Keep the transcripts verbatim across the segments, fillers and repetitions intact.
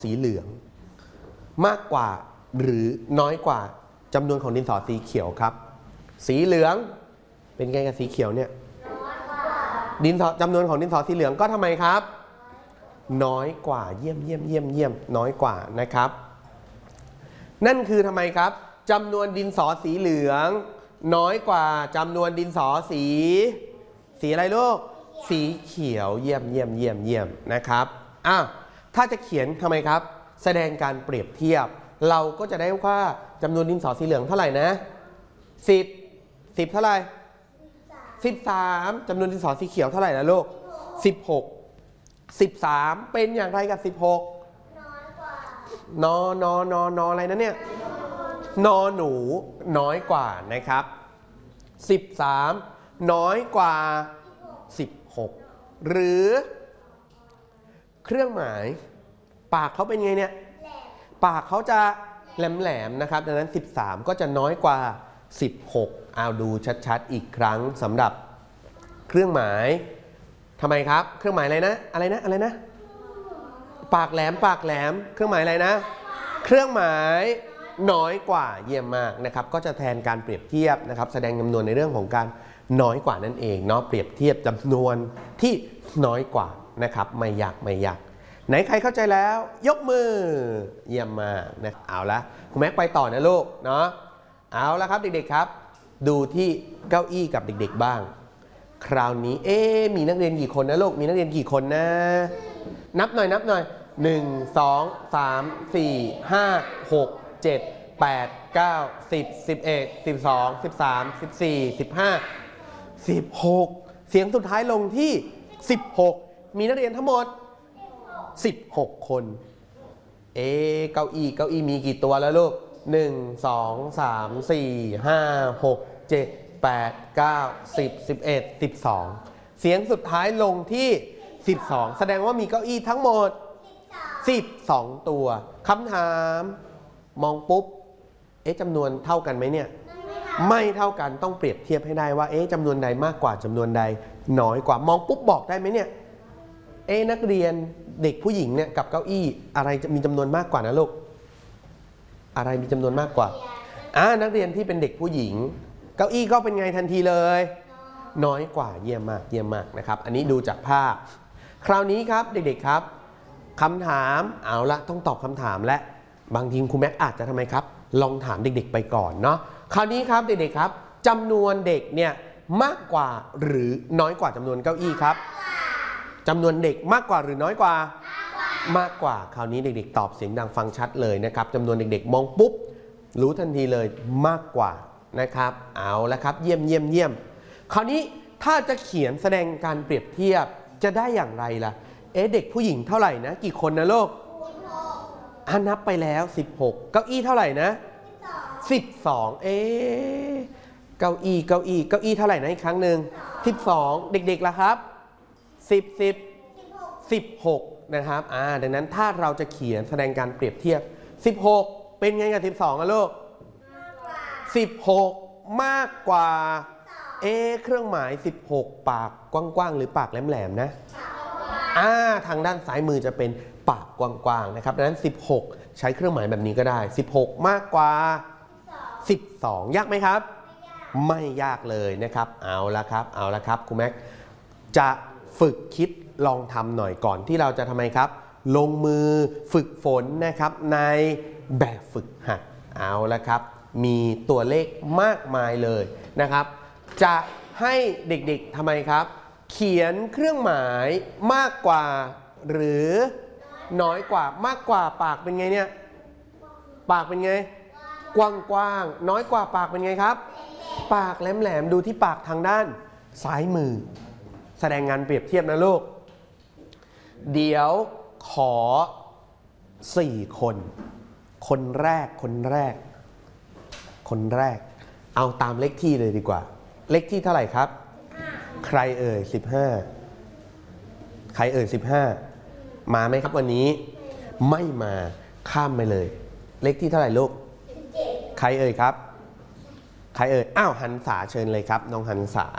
สีเหลืองมากกว่าหรือน้อยกว่าจำนวนของดินสอสีเขียวครับสีเหลืองเป็นไงกับสีเขียวเนี่ยดินสอจำนวนของดินสอสีเหลืองก็ทำไมครับน้อยกว่าเยี่ยมเยี่ยมเยี่ยมเยี่ยมน้อยกว่านะครับนั่นคือทำไมครับจำนวนดินสอสีเหลืองน้อยกว่าจำนวนดินสอสีสีอะไรลูกสีเขียวเยี่ยมเยี่ยมเยี่ยมเยี่ยมนะครับอ้าวถ้าจะเขียนทำไมครับแสดงการเปรียบเทียบเราก็จะได้ว่าจำนวนดินสอสีเหลืองเท่าไหร่นะสิบสิบเท่าไหร่สิบสามจำนวนดินสอสีเขียวเท่าไหร่นะลูกสิบหกสิบสามเป็นอย่างไรกับสิบหกน้อยกว่านอนอนอนออะไรนะเนี่ยนอหนูน้อยกว่านะครับสิบสามน้อยกว่าสิบหกหรือเครื่องหมายปากเขาเป็นไงเนี่ยปากเขาจะแหลมๆนะครับดังนั้นสิบสามก็จะน้อยกว่าสิบหกเอาดูชัดๆอีกครั้งสำหรับเครื่องหมายทำไมครับเครื่องหมายอะไรนะอะไรนะอะไรนะปากแหลมปากแหลมเครื่องหมายอะไรนะเครื่องหมายน้อยกว่าเยี่ยมมากนะครับก็จะแทนการเปรียบเทียบนะครับแสดงจำนวนในเรื่องของการน้อยกว่านั่นเองเนาะเปรียบเทียบจำนวนที่น้อยกว่านะครับไม่ยากไม่ยากไหนใครเข้าใจแล้วยกมือเยี่ยมมากนะเอาละคุณแม็กไปต่อนะลูกเนาะเอาละครับเด็กๆครับดูที่เก้าอี้กับเด็กๆบ้างคราวนี้เอ๊มีนักเรียนกี่คนนะลูกมีนักเรียนกี่คนนะนับหน่อยนับหน่อยหนึ่ง สอง สาม สี่ ห้า หก เจ็ด แปด เก้า สิบ สิบเอ็ด สิบสอง สิบสาม สิบสี่ สิบห้า สิบหกเสียงสุดท้ายลงที่สิบหกมีนักเรียนทั้งหมดสิบหกคนเอ๊เก้าอี้เก้าอี้มีกี่ตัวแล้วลูกหนึ่ง สอง สาม สี่ ห้า หก เจ็ด แปด เก้า สิบ สิบเอ็ด สิบสองเสียงสุดท้ายลงที่สิบสองแสดงว่ามีเก้าอี้ทั้งหมดสิบสองตัวคำถามมองปุ๊บเอ๊ะจำนวนเท่ากันไหมเนี่ยไม่เท่ากันต้องเปรียบเทียบให้ได้ว่าเอ๊ะจำนวนใดมากกว่าจำนวนใดน้อยกว่ามองปุ๊บบอกได้ไหมเนี่ยเอ๊ะนักเรียนเด็กผู้หญิงเนี่ยกับเก้าอี้อะไรจะมีจำนวนมากกว่านะลูกอะไรมีจำนวนมากกว่าอ่านักเรียนที่เป็นเด็กผู้หญิงเก้าอี้ก็เป็นไงทันทีเลยน้อยกว่าเยี่ยมมากเยี่ยมมากนะครับอันนี้ดูจากภาพคราวนี้ครับเด็กๆครับคำถามเอาละต้องตอบคำถามและบางทีครูแม็กอาจจะทำไมครับลองถามเด็กๆไปก่อนเนาะคราวนี้ครับเด็กๆครับจำนวนเด็กเนี่ยมากกว่าหรือน้อยกว่าจำนวนเก้าอี้ครับจำนวนเด็กมากกว่าหรือน้อยกว่ามากกว่าคราวนี้เด็กๆตอบเสียงดังฟังชัดเลยนะครับจำนวนเด็กๆมองปุ๊บรู้ทันทีเลยมากกว่านะครับเอาละครับเยี่ยมเยี่ยมเยี่ยมคราวนี้ถ้าจะเขียนแสดงการเปรียบเทียบจะได้อย่างไรล่ะเอ๊ะเด็กผู้หญิงเท่าไหร่นะกี่คนนะลูกอ่ะนับไปแล้วสิบหกเก้าอี้เท่าไหร่นะสิบสองเอ๊ะเก้าอี้เก้าอี้เก้าอี้เท่าไหร่นะอีกครั้งหนึ่งสิบสองเด็กๆล่ะครับสิบ สิบ สิบหกนะครับอ่าดังนั้นถ้าเราจะเขียนแสดงการเปรียบเทียบสิบหกเป็นไงกับสิบสองอ่ะลูกสิบหกมากกว่าเอ๊เครื่องหมายสิบหกปากกว้างๆหรือปากแหลมๆนะอ่าทางด้านซ้ายมือจะเป็นปากกว้างๆนะครับดังนั้นสิบหกใช้เครื่องหมายแบบนี้ก็ได้สิบหกมากกว่าสิบสองยากไหมครับไม่ยากเลยนะครับเอาละครับเอาละครับครูแม็กจะฝึกคิดลองทำหน่อยก่อนที่เราจะทำไมครับลงมือฝึกฝนนะครับในแบบฝึกหัดเอาละครับมีตัวเลขมากมายเลยนะครับจะให้เด็กๆทำไมครับเขียนเครื่องหมายมากกว่าหรือน้อยกว่ามากกว่าปากเป็นไงเนี่ยปากเป็นไงกว้างๆน้อยกว่าปากเป็นไงครับปากแหลมๆดูที่ปากทางด้านซ้ายมือแสดงงานเปรียบเทียบนะลูกเดี๋ยวขอสี่คนคนแรกคนแรกคนแรกเอาตามเลขที่เลยดีกว่าเลขที่เท่าไหร่ครับใครเอ่ยสิบห้าใครเอ่ยสิบห้ามาไหมครับวันนี้ไม่มาข้ามไปเลยเลขที่เท่าไหร่ลูกใครเอ่ยครับใครเอ่ยอ้าวหันษาเชิญเลยครับน้องหันษา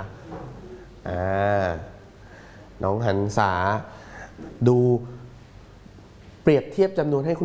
อ่าน้องหันษาดูเปรียบเทียบจำนวนให้คุณ